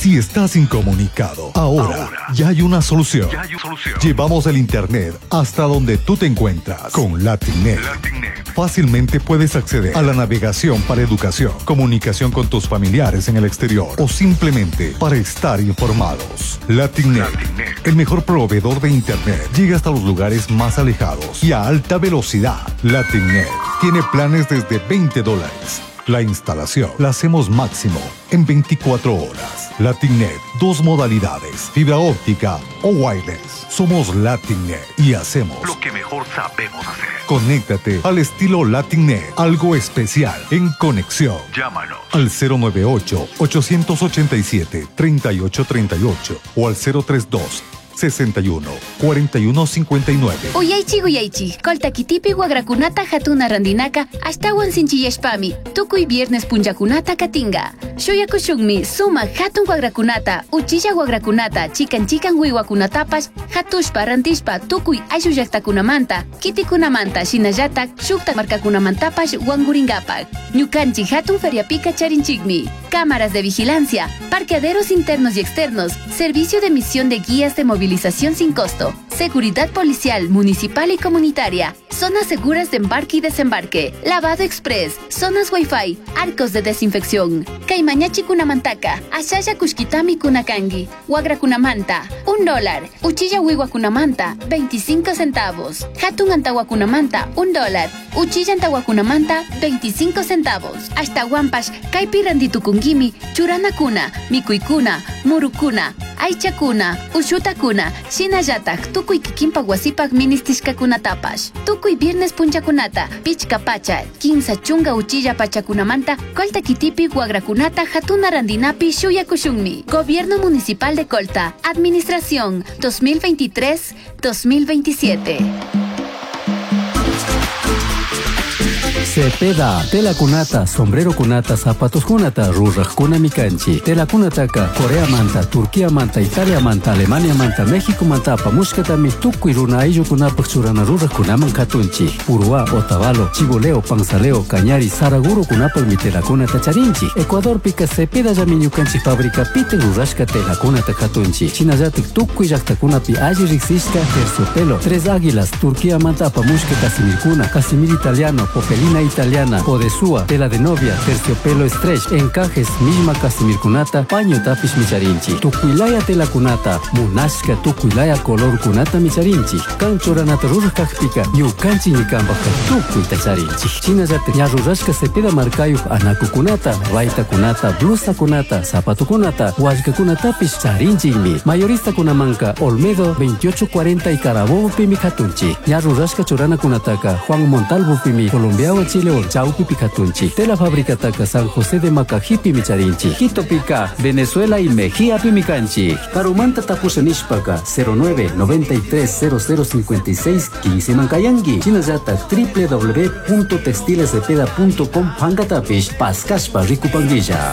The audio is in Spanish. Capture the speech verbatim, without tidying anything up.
Si estás incomunicado, ahora, ahora ya hay una solución. Ya hay solución. Llevamos el internet hasta donde tú te encuentras con Latinnet. Latinnet. Fácilmente puedes acceder a la navegación para educación, comunicación con tus familiares en el exterior o simplemente para estar informados. Latinnet, Latinnet, el mejor proveedor de internet, llega hasta los lugares más alejados y a alta velocidad. Latinnet tiene planes desde veinte dólares. La instalación la hacemos máximo en veinticuatro horas. Latinnet, dos modalidades, fibra óptica o wireless. Somos Latinnet y hacemos lo que mejor sabemos hacer. Conéctate al estilo Latinnet, algo especial en conexión. Llámanos al cero nueve ocho, ocho ocho siete, tres ocho tres ocho o al cero tres dos, sesenta y uno, cuarenta y uno, cincuenta y nueve. Uyaychi uyaychi, koltakitipi guagrakunata hatuna randinaka, astawan sinchillashpami, tukuy viernes punjakunata katinga. Shoyakushunmi, suma hatun guagrakunata, uchilla guagrakunata, chikan chikan wiwakunatapash, hatushpa rantishpa, tukuy ayuyaktakunamanta, kitikunamanta, shinayatak, shukta markakunamantapash, wanguringapak. Ñukanchi hatun feriapika charinchikmi. Cámaras de vigilancia, parqueaderos internos y externos, servicio de emisión de guías de movilización sin costo, seguridad policial, municipal y comunitaria, zonas seguras de embarque y desembarque, lavado express, zonas wifi, arcos de desinfección, Caimañachi kunamantaka, Ashaya kushkitami kunakangi, Wagra kunamanta, un dólar, Uchilla wiwa kunamanta, veinticinco centavos, Hatun antawa kunamanta, un dólar, Uchilla antawa kunamanta, veinticinco centavos, hasta Wampash, Kaipi randitukungi, Churana kuna, Mikuikuna, Murukuna, Aichakuna, Ushutakuna, Shinayatak, Tukuy Kikimpa Wasipak Ministishkakuna Tapash, Tukuy Viernes Punchakunata, Pichka Pacha, Quinza Chunga Uchilla Pachakunamanta, Colta Kitipi Guagrakunata, Hatuna Randinapi, Shuya Kushunmi. Gobierno Municipal de Colta, Administración dos mil veintitrés dos mil veintisiete. Cepeda, tela kunata, sombrero kunata, zapatos kunata, rurrak kuna mikanchi. Tela kunataka, Corea manta, Turquía manta, Italia manta, Alemania manta, México manta, pamushkatami, tukuy runa ayllu kunapak churana rurrak kunaman katunchi. Purua, Otavalo, Chiboleo, Panzaleo, Cañari, Saraguro kunapak mi tela kunata charinchi. Ecuador pika Cepeda yami ñukanchi fabrica pite rurashka tela kunata katunchi. Chinayatik tukuy llakta kunapi alli riksishka terciopelo. Tres águilas, Turquía manta, pamushka casimir kuna, casimir italiano, popelina italiana, podesúa, tela de novia, terciopelo stretch, encajes, misma casimir kunata, paño tapish micharinchi. Tukuilaya tela kunata, munashka tukuilaya color kunata micharinchi. Kanchoranata rurkakpika, ñukanchi ñikambaka tukuy tacharinchi. Chinayate ñarurashka Cepeda markayu anaku kunata, raita kunata, blusa kunata, zapato kunata, washka kunatapish charinchimi. Mayorista kunamanka, Olmedo veintiocho cuarenta y Carabobo pimi katunchi. Ñarurashka churana kunataka, Juan Montalvo pimi, Colombiawa Chile o Chaupi Picatunchi. Tela fábrica taca San José de Macajipi Micharinchi. Quito Pica, Venezuela y Mejía Pimicanchi. Carumanta Tapusanishpaca cero nueve, noventa y tres, cero cero cincuenta y seis, quince Mancayangi. Chinayata w w w punto textilecepeda punto com Pangatapish Pascashpa Ricupanguilla.